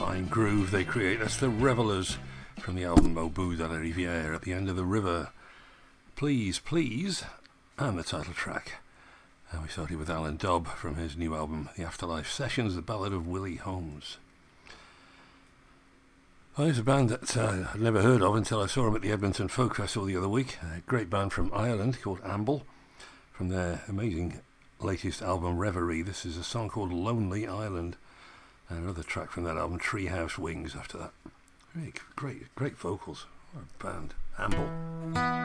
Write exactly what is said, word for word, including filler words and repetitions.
fine groove they create. That's the Revelers from the album Au bout de la rivière, At the End of the River. Please, Please, and the title track. And we started with Alan Dobb from his new album, The Afterlife Sessions, The Ballad of Willie Holmes. Oh, there's a band that uh, I'd never heard of until I saw them at the Edmonton Folk Festival the other week. A great band from Ireland called Amble, from their amazing latest album Reverie. This is a song called Lonely Island, and another track from that album, Treehouse Wings, after that. Really great, great vocals. What a band. Amble.